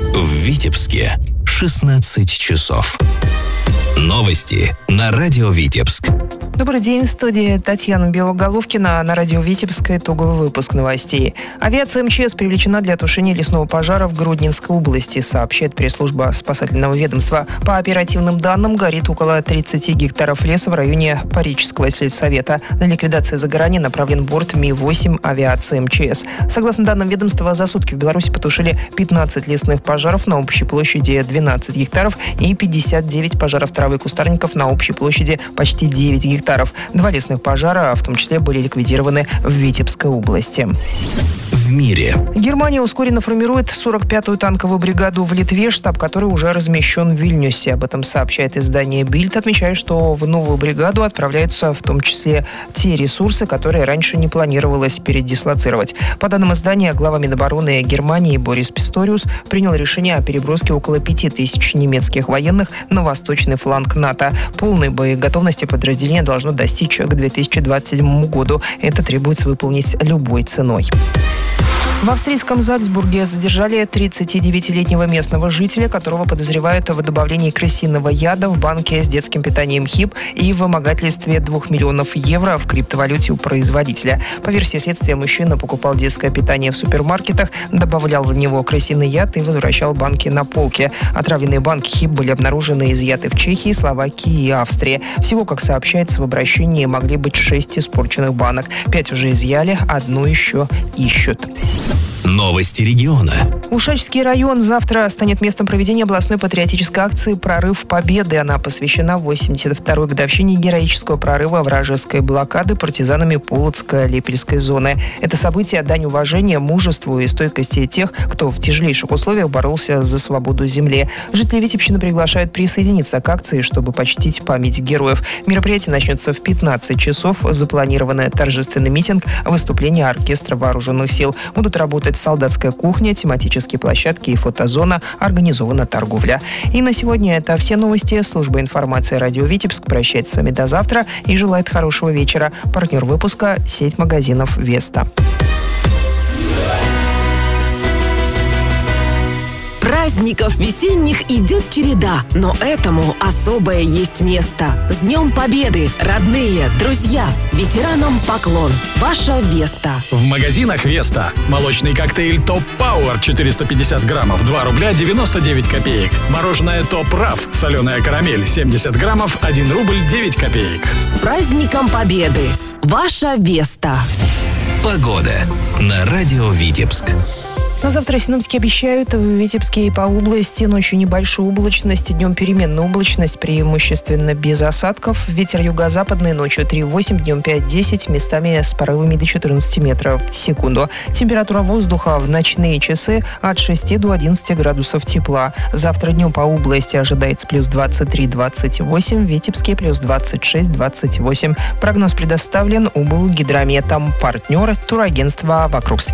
В Витебске 16 часов. Новости на радио Витебск. Добрый день, в студии Татьяна Белоголовкина. На радио Витебск итоговый выпуск новостей. Авиация МЧС привлечена для тушения лесного пожара в Гродненской области, сообщает пресс-служба спасательного ведомства. По оперативным данным, горит около 30 гектаров леса в районе Парического сельсовета. На ликвидацию загорания направлен борт Ми-8 авиации МЧС. Согласно данным ведомства, за сутки в Беларуси потушили 15 лесных пожаров на общей площади 12 гектаров и 59 пожаров травы и кустарников на общей площади почти 9 гектаров. 2 лесных пожара, в том числе, были ликвидированы в Витебской области. В мире. Германия ускоренно формирует 45-ю танковую бригаду в Литве, штаб которой уже размещен в Вильнюсе. Об этом сообщает издание Bild, отмечая, что в новую бригаду отправляются в том числе те ресурсы, которые раньше не планировалось передислоцировать. По данным издания, глава Минобороны Германии Борис Писториус принял решение о переброске около 5000 немецких военных на восточный фланг НАТО. Полной боеготовности подразделения должно достичь к 2027 году. Это требуется выполнить любой ценой. В австрийском Зальцбурге задержали 39-летнего местного жителя, которого подозревают в добавлении крысиного яда в банке с детским питанием ХИП и в вымогательстве 2 миллионов евро в криптовалюте у производителя. По версии следствия, мужчина покупал детское питание в супермаркетах, добавлял в него крысиный яд и возвращал банки на полке. Отравленные банки ХИП были обнаружены и изъяты в Чехии, Словакии и Австрии. Всего, как сообщается в обращении, могли быть 6 испорченных банок. 5 уже изъяли, 1 еще ищут. Новости региона. Ушачский район завтра станет местом проведения областной патриотической акции «Прорыв Победы». Она посвящена 82-й годовщине героического прорыва вражеской блокады партизанами Полоцко-Лепельской зоны. Это событие – дань уважения, мужеству и стойкости тех, кто в тяжелейших условиях боролся за свободу земли. Жители Витебщины приглашают присоединиться к акции, чтобы почтить память героев. Мероприятие начнется в 15 часов. Запланированы торжественный митинг, выступление оркестра вооруженных сил. Будут работать солдатская кухня, тематические площадки и фотозона, организована торговля. И на сегодня это все новости. Служба информации радио Витебск прощается с вами до завтра и желает хорошего вечера. Партнер выпуска – сеть магазинов «Веста». Праздников весенних идет череда, но этому особое есть место. С Днем Победы, родные, друзья, ветеранам поклон. Ваша Веста. В магазинах Веста. Молочный коктейль Топ Пауэр 450 граммов, 2 рубля 99 копеек. Мороженое Топ Раф, соленая карамель 70 граммов, 1 рубль 9 копеек. С праздником Победы. Ваша Веста. Погода на радио Витебск. На завтра синоптики обещают в Витебске и по области ночью небольшую облачность, днем переменная облачность, преимущественно без осадков. Ветер юго-западный, ночью 3,8, днем 5-10, местами с порывами до 14 метров в секунду. Температура воздуха в ночные часы от 6 до 11 градусов тепла. Завтра днем по области ожидается плюс 23-28, в Витебске плюс 26-28. Прогноз предоставлен УБЛ Гидрометом. Партнер турагентства «Вокруг света».